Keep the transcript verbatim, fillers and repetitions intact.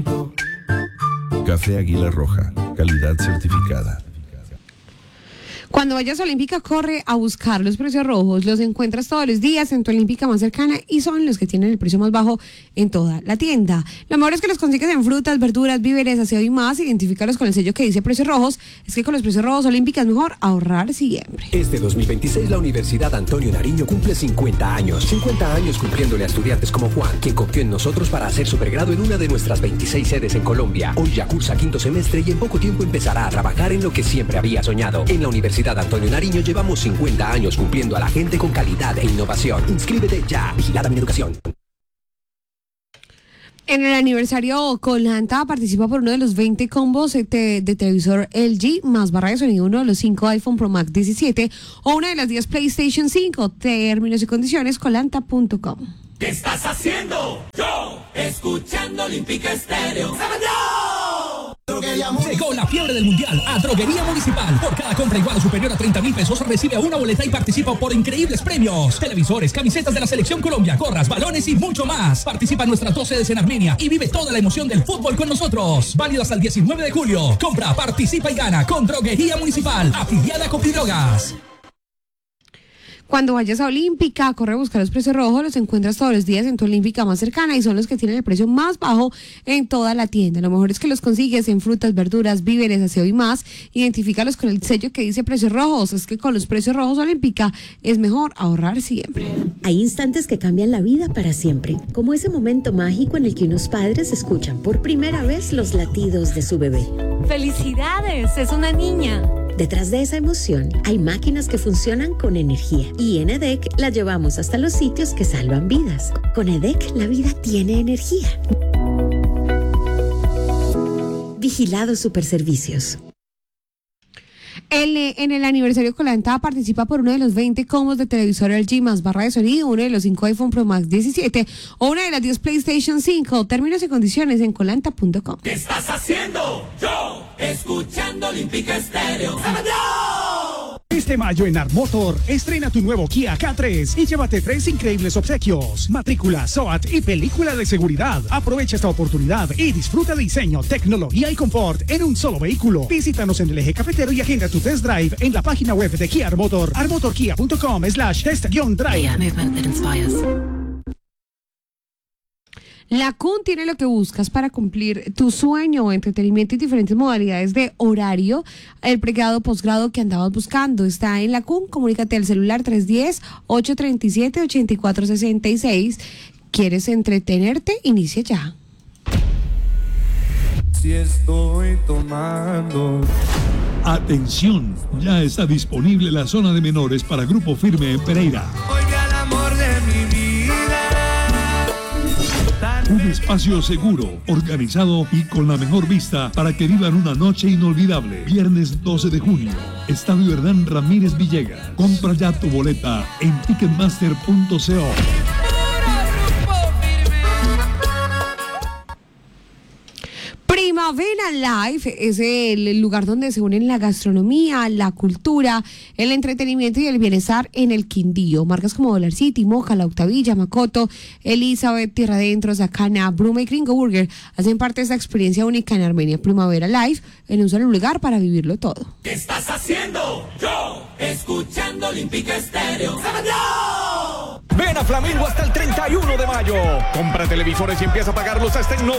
Café Águila Roja, calidad certificada. Cuando vayas a Olímpica, corre a buscar los precios rojos. Los encuentras todos los días en tu Olímpica más cercana y son los que tienen el precio más bajo en toda la tienda. Lo mejor es que los consigues en frutas, verduras, víveres, aseo y más. Identifícalos con el sello que dice precios rojos. Es que con los precios rojos Olímpica es mejor ahorrar siempre. Este dos mil veintiséis la Universidad Antonio Nariño cumple cincuenta años. cincuenta años cumpliéndole a estudiantes como Juan, quien confió en nosotros para hacer su pregrado en una de nuestras veintiséis sedes en Colombia. Hoy ya cursa quinto semestre y en poco tiempo empezará a trabajar en lo que siempre había soñado. En la Universidad Antonio Nariño llevamos cincuenta años cumpliendo a la gente con calidad e innovación. Inscríbete ya. Vigilada Mi Educación. En el aniversario, Colanta participa por uno de los veinte combos de, de televisor L G más barra de sonido, uno de los cinco iPhone Pro Max diecisiete o una de las diez PlayStation cinco. Términos y condiciones, colanta punto com. ¿Qué estás haciendo? Yo, escuchando Olímpica Estéreo. Llegó la fiebre del mundial a Droguería Municipal. Por cada compra igual o superior a treinta mil pesos recibe una boleta y participa por increíbles premios: televisores, camisetas de la Selección Colombia, gorras, balones y mucho más. Participa en nuestras dos sedes en Armenia y vive toda la emoción del fútbol con nosotros. Válido hasta el diecinueve de julio. Compra, participa y gana con Droguería Municipal, afiliada a Copidrogas. Cuando vayas a Olímpica, corre a buscar los precios rojos, los encuentras todos los días en tu Olímpica más cercana y son los que tienen el precio más bajo en toda la tienda. Lo mejor es que los consigues en frutas, verduras, víveres, aseo y más. Identifícalos con el sello que dice precios rojos. Es que con los precios rojos Olímpica es mejor ahorrar siempre. Hay instantes que cambian la vida para siempre, como ese momento mágico en el que unos padres escuchan por primera vez los latidos de su bebé. ¡Felicidades! ¡Es una niña! Detrás de esa emoción hay máquinas que funcionan con energía y en EDEC la llevamos hasta los sitios que salvan vidas. Con EDEC la vida tiene energía. Vigilado Superservicios. El, en el aniversario Colanta participa por uno de los veinte combos de televisor L G más barra de sonido, uno de los cinco iPhone Pro Max diecisiete o una de las diez PlayStation cinco. Términos y condiciones en colanta punto com. ¿Qué estás haciendo? Yo, escuchando Olímpica Estéreo. Este mayo en Armotor, estrena tu nuevo Kia K tres y llévate tres increíbles obsequios: matrícula, SOAT y película de seguridad. Aprovecha esta oportunidad y disfruta de diseño, tecnología y confort en un solo vehículo. Visítanos en el eje cafetero y agenda tu test drive en la página web de Kia Armotor, armotorkia punto com slash test-drive. La C U N tiene lo que buscas para cumplir tu sueño, entretenimiento y diferentes modalidades de horario. El pregrado, posgrado que andabas buscando está en la C U N. Comunícate al celular tres uno cero, ocho tres siete, ocho cuatro seis seis. ¿Quieres entretenerte? Inicia ya. Si estoy tomando. Atención, ya está disponible la zona de menores para Grupo Firme en Pereira. Oiga el amor de mi vida. Un espacio seguro, organizado y con la mejor vista para que vivan una noche inolvidable. Viernes doce de junio, Estadio Hernán Ramírez Villegas. Compra ya tu boleta en ticketmaster punto co. Primavera Live es el lugar donde se unen la gastronomía, la cultura, el entretenimiento y el bienestar en el Quindío. Marcas como Dollar City, Moca, La Octavilla, Macoto, Elizabeth, Tierra Adentro, Zacana, Bruma y Gringo Burger hacen parte de esta experiencia única en Armenia. Primavera Live en un solo lugar para vivirlo todo. ¿Qué estás haciendo? Yo, escuchando Olímpica Estéreo. Ven a Flamingo hasta el treinta y uno de mayo. Compra televisores y empieza a pagarlos hasta en noventa